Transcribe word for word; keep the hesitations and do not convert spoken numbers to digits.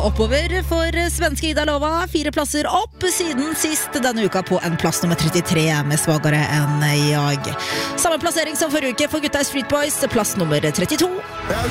oppover for svenske Ida Lova. Fire plasser opp siden sist denne uka på en plass nummer trettitre med svagere enn jag. Samme plassering som forrige uke for gutta i Street Boys, plass nummer trettito.